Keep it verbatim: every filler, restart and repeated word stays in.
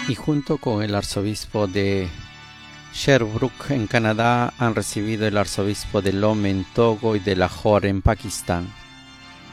y junto con el arzobispo de Sherbrooke en Canadá han recibido el arzobispo de Lome en Togo y de Lahore en Pakistán.